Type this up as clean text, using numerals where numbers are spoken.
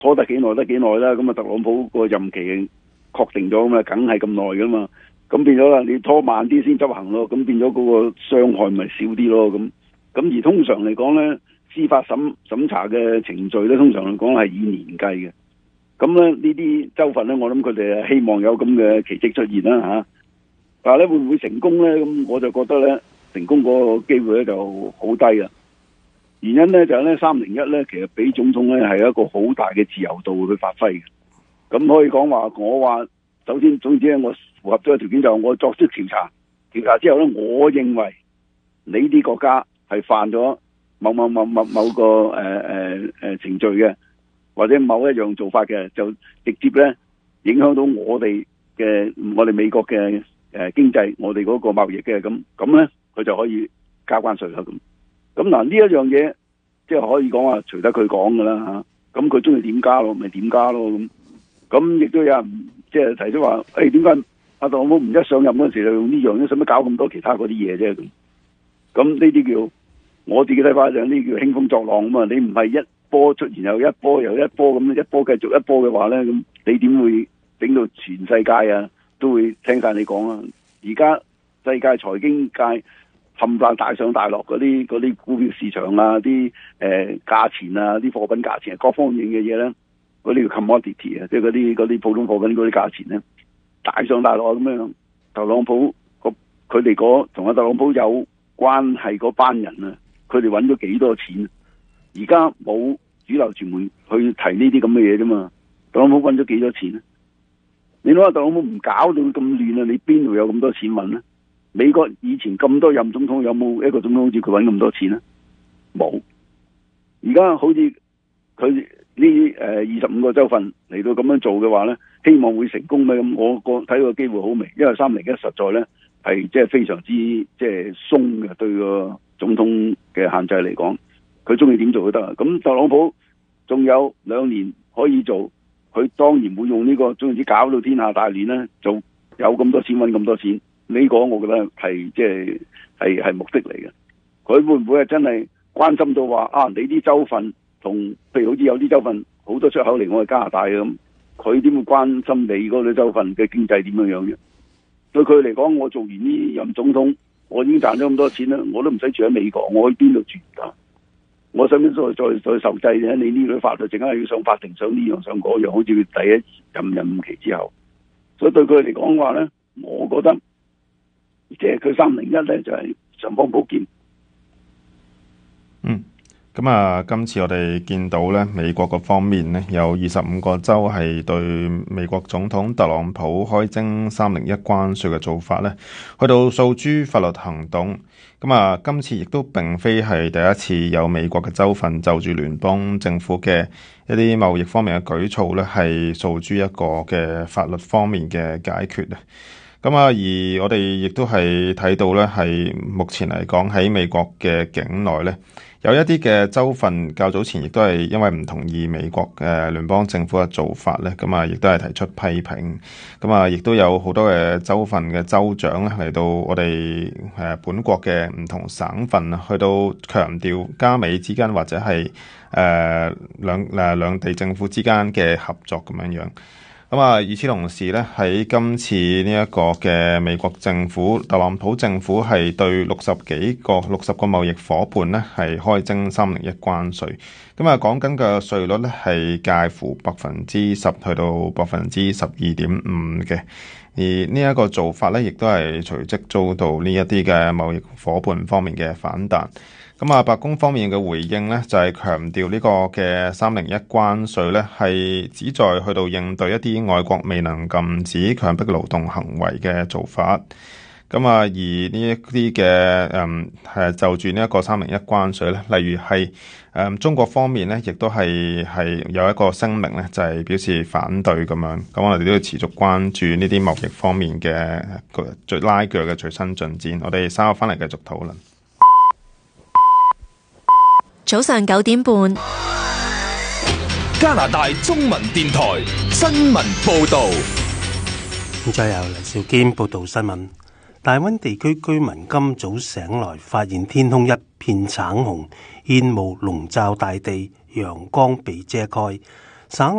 拖得幾耐得幾耐啦。咁啊，特朗普個任期確定咗咁啊，梗係咁耐噶嘛。咁變咗啦，你拖慢啲先執行咯。咁變咗嗰個傷害咪少啲咯。咁而通常嚟講咧，司法審查嘅程序咧，通常嚟講係以年計嘅。咁咧呢啲州份咧，我諗佢哋希望有咁嘅奇蹟出現啦嚇。但係咧會唔會成功咧？咁我就覺得咧，成功嗰個機會咧就好低啦。原因咧就係咧301咧，其實俾總統咧係一個好大嘅自由度去發揮嘅。咁可以講話，我話首先總之咧，我符合咗個條件就係我作出調查之後咧，我認為你啲國家係犯咗某個程序嘅，或者某一樣做法嘅，就直接咧影響到我哋美國嘅經濟，我哋嗰個貿易嘅，咁咧佢就可以加關稅啦。咁嗱呢一樣嘢，即係可以講話隨得佢講噶啦嚇。咁佢中意點加咯，咪點加咯咁。咁亦都有人即係提出話，點解阿特朗普唔一上任嗰陣時就用呢樣，使乜搞咁多其他嗰啲嘢啫？咁呢啲叫我自己睇法，就呢叫興風作浪啊嘛！你唔係一波出現又一波又一波咁，一波繼續一波嘅話咧，咁你點會整到全世界啊都會聽晒你講啊？而家世界財經界冚唪唥大上大落嗰啲股票市場啊，啲價錢啊，啲貨品價錢各方面嘅嘢咧，嗰啲叫 commodity 啊，即係嗰啲普通貨品嗰啲價錢咧，大上大落咁樣。特朗普佢哋同阿特朗普有關係嗰班人啊，佢哋揾咗幾多錢？而家冇主流傳媒去提呢啲咁嘅嘢啫嘛。特朗普揾咗幾多錢啊？你諗下，特朗普唔搞到咁亂啊，你邊度有咁多錢揾咧？美國以前咁多任總統，有冇一個總統好似佢揾咁多錢啊？冇。而家好似佢呢25個州份嚟到咁樣做嘅話咧，希望會成功咩？咁我睇個機會好微，因為301實在咧係即係非常之即係鬆嘅，對個總統嘅限制嚟講，佢中意點做都得啊。咁特朗普仲有2年可以做，佢當然會用呢個總之搞到天下大亂咧，就有咁多錢揾咁多錢。呢個我覺得係即係目的嚟嘅。佢會唔會係真係關心到話啊？你啲州份同譬如好似有啲州份好多出口嚟我哋加拿大嘅咁，佢點會關心你嗰啲州份嘅經濟點樣樣嘅？對佢嚟講，我做完呢任總統，我已經賺咗咁多錢啦，我都唔使住喺美國，我去邊度住㗎？我想唔想再受制咧？你呢啲法律陣間要上法庭，上呢樣上嗰樣，好似佢第一任期之後，所以對佢嚟講話咧，我覺得即係佢301咧就係尚方寶劍。 咁啊，今次我哋見到咧，美國嗰方面咧有25個州係對美國總統特朗普開徵301關稅嘅做法咧，去到訴諸法律行動。咁啊，今次亦都並非係第一次有美國嘅州份就住聯邦政府嘅一啲貿易方面嘅舉措咧，係訴諸一個嘅法律方面嘅解決啊。咁啊，而我哋亦都係睇到咧，係目前嚟講喺美國嘅境內咧，有一啲嘅州份較早前亦都係因為唔同意美國聯邦政府嘅做法咧，咁啊，亦都係提出批評。咁啊，亦都有好多嘅州份嘅州長咧嚟到我哋本國嘅唔同省份啊，去到強調加美之間或者係兩地政府之間嘅合作咁樣樣。咁啊，與此同時咧，喺今次呢一個嘅美國政府特朗普政府係對60個貿易夥伴咧係開徵301關稅。咁啊，講緊嘅稅率咧係介乎10%去到12.5%嘅。而呢一個做法咧，亦都係隨即遭到呢一啲嘅貿易夥伴方面嘅反彈。咁啊，白宮方面嘅回應咧，就係強調呢個嘅301關稅咧，係旨在去到應對一啲外國未能禁止強迫勞動行為嘅做法。咁啊，而呢一啲嘅就住呢一個301關稅咧，例如係中國方面咧，亦都係有一個聲明咧，就係表示反對咁樣。咁我哋都要持續關注呢啲貿易方面嘅拉鋸嘅最新進展。我哋稍後翻嚟繼續討論。 早上9點半， 加拿大中文電台新聞報道。 現在由黎兆堅報道新聞。大溫地區居民今早醒來，發現天空一片橙紅，煙霧籠罩大地，陽光被遮蓋。 省